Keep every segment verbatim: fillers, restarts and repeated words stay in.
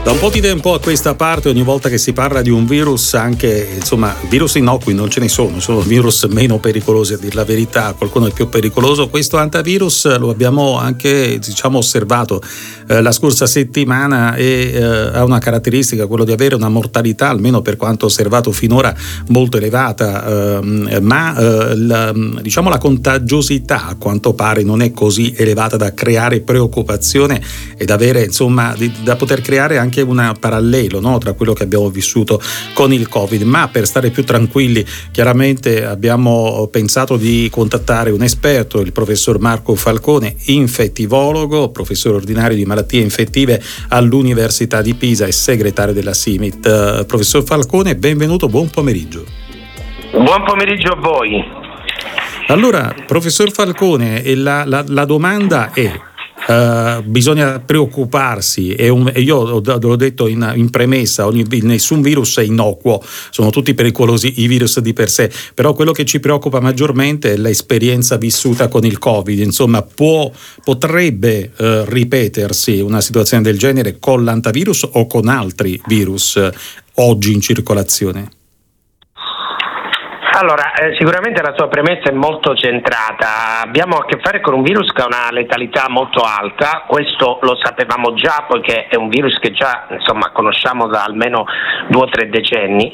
Da un po' di tempo a questa parte, ogni volta che si parla di un virus, anche insomma virus innocui non ce ne sono, sono virus meno pericolosi, a dir la verità, qualcuno è più pericoloso. Questo antivirus lo abbiamo anche diciamo osservato eh, la scorsa settimana e eh, ha una caratteristica, quello di avere una mortalità, almeno per quanto osservato finora, molto elevata, eh, ma eh, la, diciamo la contagiosità a quanto pare non è così elevata da creare preoccupazione ed avere insomma di, da poter creare anche un parallelo, no, tra quello che abbiamo vissuto con il Covid. Ma per stare più tranquilli, chiaramente abbiamo pensato di contattare un esperto, il professor Marco Falcone, infettivologo, professore ordinario di malattie infettive all'Università di Pisa e segretario della S I M I T. Uh, professor Falcone, benvenuto, buon pomeriggio. Buon pomeriggio a voi. Allora, professor Falcone, la, la, la domanda è: Uh, bisogna preoccuparsi, è un, io l'ho detto in, in premessa, ogni, nessun virus è innocuo, sono tutti pericolosi i virus di per sé, però quello che ci preoccupa maggiormente è l'esperienza vissuta con il Covid. Insomma, può, potrebbe uh, ripetersi una situazione del genere con l'antivirus o con altri virus uh, oggi in circolazione? Allora, eh, sicuramente la sua premessa è molto centrata. Abbiamo a che fare con un virus che ha una letalità molto alta, questo lo sapevamo già poiché è un virus che già insomma conosciamo da almeno due o tre decenni,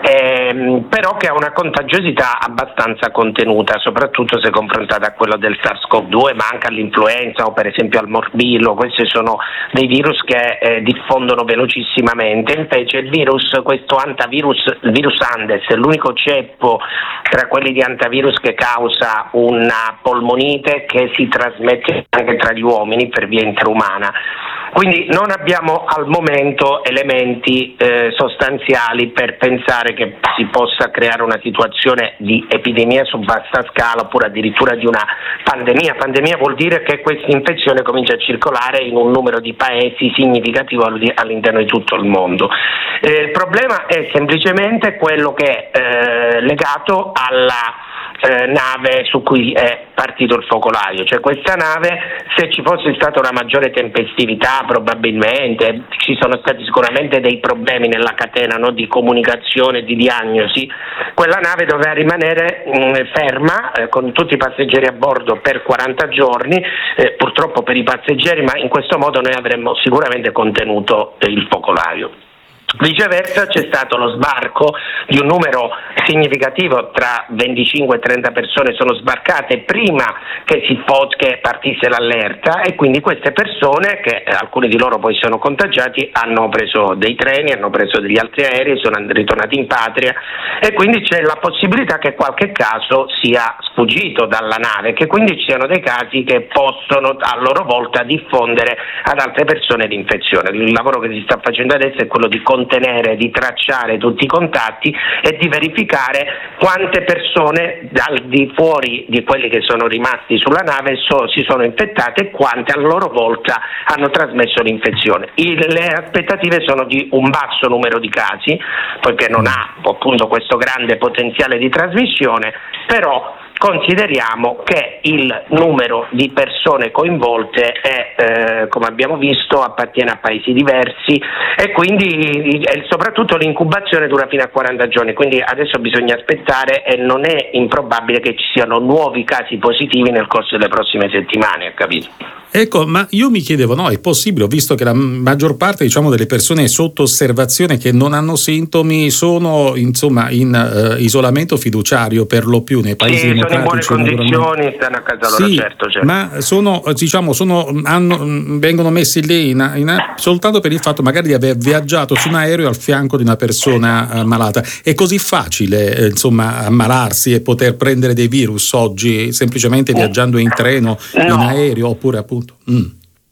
ehm, però che ha una contagiosità abbastanza contenuta, soprattutto se confrontata a quello del SARS-CoV due, ma anche all'influenza o per esempio al morbillo. Questi sono dei virus che eh, diffondono velocissimamente. Invece il virus, questo antivirus, il virus Andes, è l'unico ceppo tra quelli di antivirus che causa una polmonite che si trasmette anche tra gli uomini per via interumana. Quindi non abbiamo al momento elementi eh, sostanziali per pensare che si possa creare una situazione di epidemia su vasta scala oppure addirittura di una pandemia. Pandemia vuol dire che questa infezione comincia a circolare in un numero di paesi significativo all'interno di tutto il mondo. Eh, il problema è semplicemente quello che è eh, legato alla Eh, nave su cui è partito il focolaio, cioè questa nave, se ci fosse stata una maggiore tempestività probabilmente, ci sono stati sicuramente dei problemi nella catena, no, di comunicazione, di diagnosi, quella nave doveva rimanere mh, ferma eh, con tutti i passeggeri a bordo per quaranta giorni, eh, purtroppo per i passeggeri, ma in questo modo noi avremmo sicuramente contenuto eh, il focolaio. Viceversa c'è stato lo sbarco di un numero significativo, tra venticinque e trenta persone sono sbarcate prima che si pot- che partisse l'allerta, e quindi queste persone, che eh, alcuni di loro poi sono contagiati, hanno preso dei treni, hanno preso degli altri aerei, sono ritornati in patria, e quindi c'è la possibilità che qualche caso sia sfuggito dalla nave, che quindi ci siano dei casi che possono a loro volta diffondere ad altre persone l'infezione. Il lavoro che si sta facendo adesso è quello di contenere, di tracciare tutti i contatti e di verificare quante persone dal di fuori di quelli che sono rimasti sulla nave so, si sono infettate e quante a loro volta hanno trasmesso l'infezione. Il, le aspettative sono di un basso numero di casi, poiché non ha appunto questo grande potenziale di trasmissione, però consideriamo che il numero di persone coinvolte è, eh, come abbiamo visto, appartiene a paesi diversi, e quindi e soprattutto l'incubazione dura fino a quaranta giorni, quindi adesso bisogna aspettare, e non è improbabile che ci siano nuovi casi positivi nel corso delle prossime settimane, capito? Ecco, ma io mi chiedevo, no, è possibile, ho visto che la maggior parte, diciamo, delle persone sotto osservazione che non hanno sintomi sono, insomma, in uh, isolamento fiduciario per lo più nei paesi sì, democratici. Sono in buone condizioni, stanno a casa loro, sì, certo, certo. Ma sono, diciamo, sono, hanno, vengono messi lì in, in, soltanto per il fatto magari di aver viaggiato su un aereo al fianco di una persona uh, malata. È così facile, eh, insomma, ammalarsi e poter prendere dei virus oggi semplicemente viaggiando in treno, no. in aereo, oppure appunto Mm.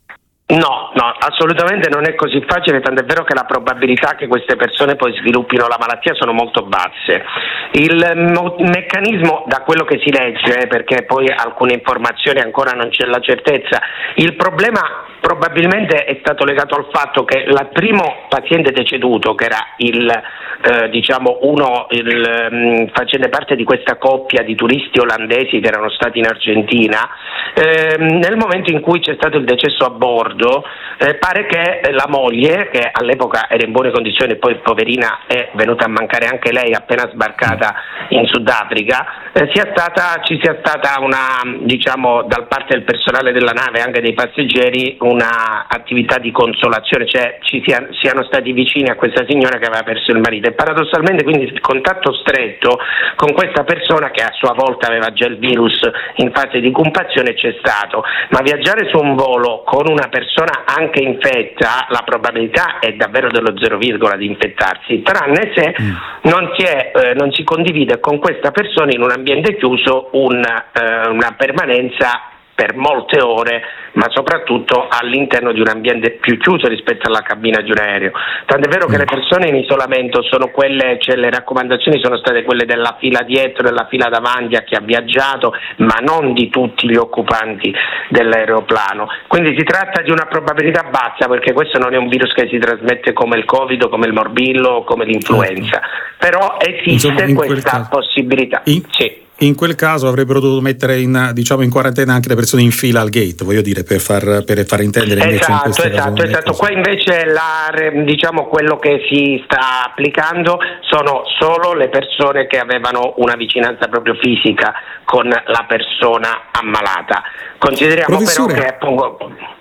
No, no, assolutamente non è così facile, tant'è vero che la probabilità che queste persone poi sviluppino la malattia sono molto basse. Il mo- meccanismo, da quello che si legge, perché poi alcune informazioni ancora non c'è la certezza, il problema probabilmente è stato legato al fatto che il primo paziente deceduto, che era il eh, diciamo uno il, mh, facente parte di questa coppia di turisti olandesi che erano stati in Argentina, eh, nel momento in cui c'è stato il decesso a bordo, eh, pare che la moglie, che all'epoca era in buone condizioni, poi poverina è venuta a mancare anche lei appena sbarcata in Sudafrica, eh, sia stata, ci sia stata una, diciamo, da parte del personale della nave e anche dei passeggeri, una attività di consolazione, cioè ci sia, siano stati vicini a questa signora che aveva perso il marito, e paradossalmente quindi il contatto stretto con questa persona che a sua volta aveva già il virus in fase di incubazione c'è stato, ma viaggiare su un volo con una persona anche infetta, la probabilità è davvero dello zero virgola di infettarsi, tranne se mm. non si, è, eh, non si condivide con questa persona in un ambiente chiuso un, eh, una permanenza per molte ore, ma soprattutto all'interno di un ambiente più chiuso rispetto alla cabina di un aereo. Tant'è vero che le persone in isolamento sono quelle, cioè le raccomandazioni sono state quelle della fila dietro e della fila davanti a chi ha viaggiato, ma non di tutti gli occupanti dell'aeroplano. Quindi si tratta di una probabilità bassa, perché questo non è un virus che si trasmette come il Covid, come il morbillo o come l'influenza, però esiste Insomma, questa possibilità. In... Sì. In quel caso avrebbero dovuto mettere in, diciamo, in quarantena anche le persone in fila al gate, voglio dire, per far, per far intendere invece esatto, in questo esatto, caso esatto. Qua invece la, diciamo, quello che si sta applicando sono solo le persone che avevano una vicinanza proprio fisica con la persona ammalata. Consideriamo Professore. però che appunto,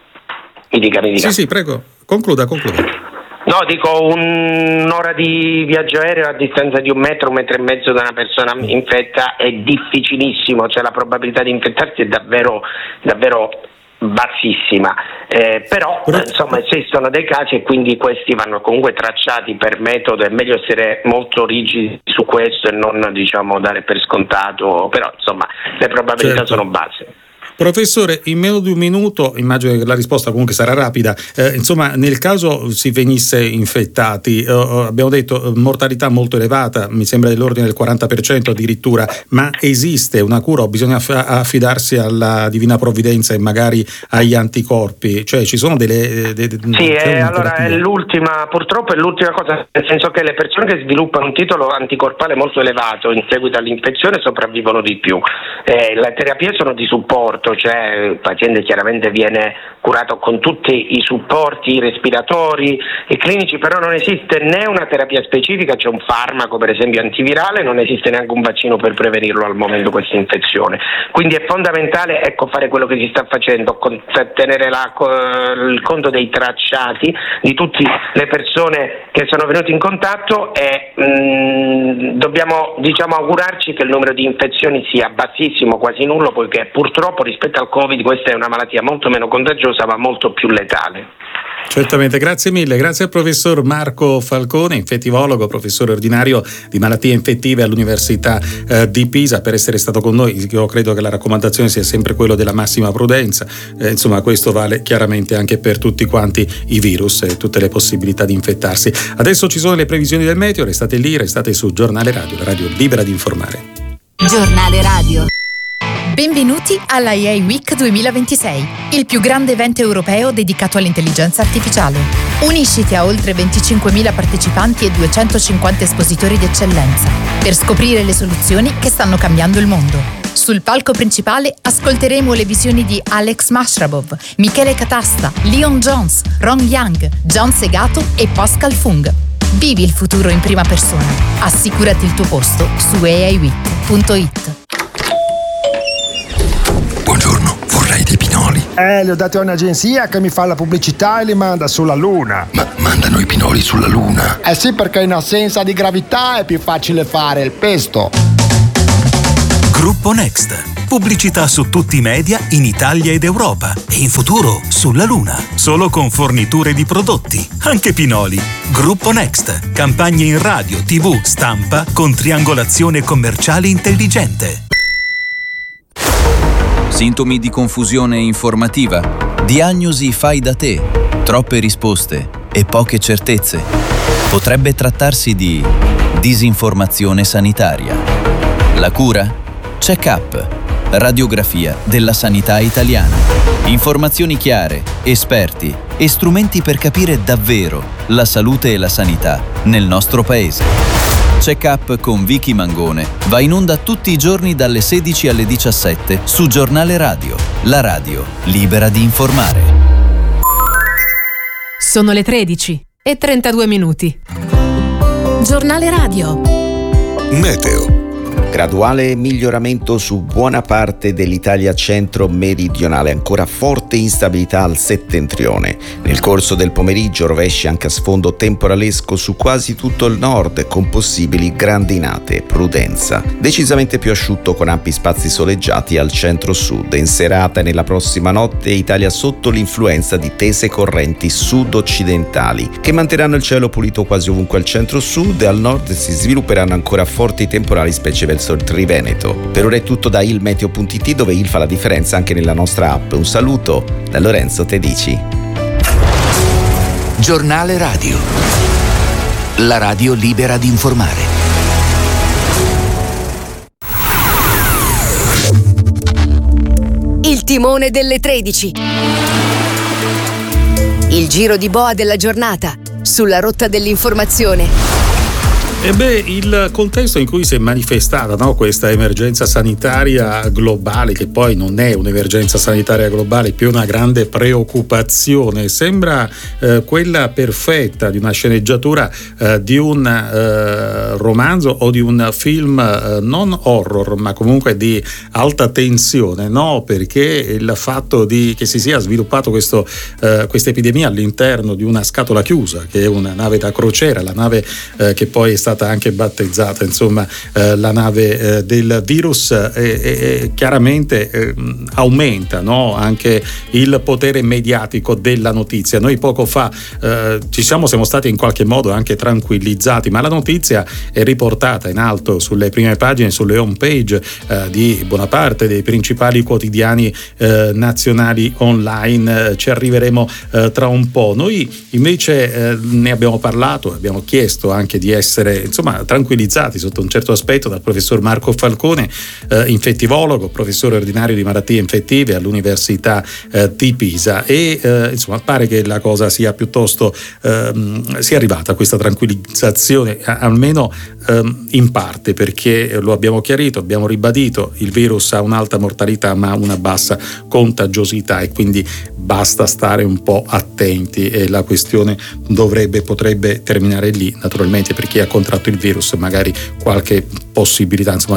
mi dica, mi dica. Sì, sì, prego, concluda, concluda. No, dico un'ora di viaggio aereo a distanza di un metro, un metro e mezzo da una persona infetta è difficilissimo, cioè la probabilità di infettarsi è davvero, davvero bassissima, eh, però eh, insomma esistono dei casi e quindi questi vanno comunque tracciati per metodo, è meglio essere molto rigidi su questo e non, diciamo, dare per scontato, però insomma le probabilità certo. sono basse. Professore, in meno di un minuto, immagino che la risposta comunque sarà rapida, eh, insomma nel caso si venisse infettati, eh, abbiamo detto mortalità molto elevata, mi sembra dell'ordine del quaranta per cento addirittura, ma esiste una cura o bisogna affidarsi alla divina provvidenza e magari agli anticorpi? Cioè ci sono delle... De, de, sì, eh, allora è l'ultima, purtroppo è l'ultima cosa, nel senso che le persone che sviluppano un titolo anticorpale molto elevato in seguito all'infezione sopravvivono di più. Eh, le terapie sono di supporto, cioè il paziente chiaramente viene curato con tutti i supporti respiratori e clinici, però non esiste né una terapia specifica, c'è un farmaco per esempio antivirale, non esiste neanche un vaccino per prevenirlo al momento questa infezione. Quindi è fondamentale, ecco, fare quello che si sta facendo, tenere la, il conto dei tracciati di tutte le persone che sono venute in contatto e mh, dobbiamo, diciamo, augurarci che il numero di infezioni sia bassissimo, quasi nullo, poiché purtroppo rispetto al Covid questa è una malattia molto meno contagiosa ma molto più letale. Certamente, grazie mille, grazie al professor Marco Falcone, infettivologo, professore ordinario di malattie infettive all'Università eh, di Pisa, per essere stato con noi. Io credo che la raccomandazione sia sempre quella della massima prudenza, eh, insomma questo vale chiaramente anche per tutti quanti i virus e tutte le possibilità di infettarsi. Adesso ci sono le previsioni del meteo, restate lì, restate su Giornale Radio, la radio libera di informare. Giornale Radio. Benvenuti alla A I Week duemilaventisei, il più grande evento europeo dedicato all'intelligenza artificiale. Unisciti a oltre venticinquemila partecipanti e duecentocinquanta espositori d'eccellenza per scoprire le soluzioni che stanno cambiando il mondo. Sul palco principale ascolteremo le visioni di Alex Mashrabov, Michele Catasta, Leon Jones, Ron Young, John Segato e Pascal Fung. Vivi il futuro in prima persona. Assicurati il tuo posto su a i week punto it. Buongiorno, vorrei dei pinoli. Eh, li ho dati a un'agenzia che mi fa la pubblicità e li manda sulla Luna. Ma mandano i pinoli sulla Luna? Eh sì, perché in assenza di gravità è più facile fare il pesto. Gruppo Next. Pubblicità su tutti i media in Italia ed Europa e in futuro sulla Luna. Solo con forniture di prodotti, anche pinoli. Gruppo Next. Campagne in radio, tivù, stampa con triangolazione commerciale intelligente. Sintomi di confusione informativa, diagnosi fai da te, troppe risposte e poche certezze. Potrebbe trattarsi di disinformazione sanitaria. La cura? Check-up. radiografia della sanità italiana. Informazioni chiare, esperti e strumenti per capire davvero la salute e la sanità nel nostro paese. Check Up con Vicky Mangone va in onda tutti i giorni dalle sedici alle diciassette su Giornale Radio, la radio libera di informare. Sono le tredici e trentadue minuti. Giornale Radio. Meteo. Graduale miglioramento su buona parte dell'Italia centro-meridionale, ancora forte instabilità al settentrione. Nel corso del pomeriggio rovesci anche a sfondo temporalesco su quasi tutto il nord, con possibili grandinate, prudenza. Decisamente più asciutto con ampi spazi soleggiati al centro-sud. In serata e nella prossima notte Italia sotto l'influenza di tese correnti sud-occidentali, che manterranno il cielo pulito quasi ovunque al centro-sud, e al nord si svilupperanno ancora forti temporali, specie verso il Triveneto. Per ora è tutto da ilmeteo punto it, dove il fa la differenza anche nella nostra app. Un saluto da Lorenzo Tedici. Giornale Radio. La radio libera di informare. Il timone delle tredici. Il giro di boa della giornata sulla rotta dell'informazione. E beh, il contesto in cui si è manifestata, no, questa emergenza sanitaria globale, che poi non è un'emergenza sanitaria globale, è più una grande preoccupazione, sembra eh, quella perfetta di una sceneggiatura eh, di un eh, romanzo o di un film eh, non horror, ma comunque di alta tensione, no? Perché il fatto di che si sia sviluppato questo, eh, questa epidemia all'interno di una scatola chiusa, che è una nave da crociera, la nave eh, che poi è stata anche battezzata, insomma, eh, la nave eh, del virus, eh, eh, chiaramente eh, aumenta, no, anche il potere mediatico della notizia. Noi poco fa eh, ci siamo, siamo stati in qualche modo anche tranquillizzati, ma la notizia è riportata in alto sulle prime pagine, sulle home page eh, di buona parte dei principali quotidiani eh, nazionali online. Eh, ci arriveremo eh, tra un po'. Noi invece eh, ne abbiamo parlato, abbiamo chiesto anche di essere insomma tranquillizzati sotto un certo aspetto dal professor Marco Falcone, eh, infettivologo, professore ordinario di malattie infettive all'Università eh, di Pisa, e eh, insomma pare che la cosa sia piuttosto ehm, sia arrivata a questa tranquillizzazione, a, almeno ehm, in parte, perché lo abbiamo chiarito, abbiamo ribadito, il virus ha un'alta mortalità ma una bassa contagiosità, e quindi basta stare un po' attenti, e la questione dovrebbe, potrebbe terminare lì. Naturalmente per chi ha contratto il virus magari qualche possibilità, insomma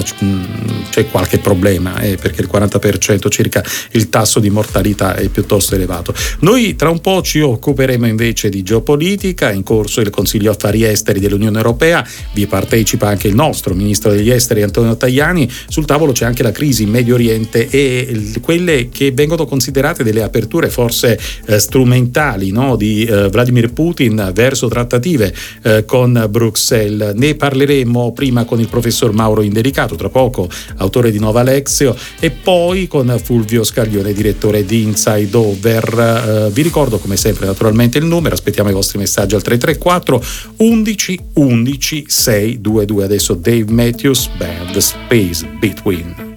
c'è qualche problema, eh, perché il quaranta per cento circa il tasso di mortalità è piuttosto elevato. Noi tra un po' ci occuperemo invece di geopolitica. In corso il Consiglio Affari Esteri dell'Unione Europea, vi partecipa anche il nostro Ministro degli Esteri Antonio Tajani. Sul tavolo c'è anche la crisi in Medio Oriente e quelle che vengono considerate delle aperture forse eh, strumentali, no, di eh, Vladimir Putin verso trattative eh, con Bruxelles. Ne parleremo prima con il professor Mauro Indelicato, tra poco autore di Nova Lexio, e poi con Fulvio Scaglione, direttore di Inside Over. Eh, vi ricordo come sempre naturalmente il numero, aspettiamo i vostri messaggi al tre tre quattro undici undici sei due due. Adesso Dave Matthews Band, Space Between.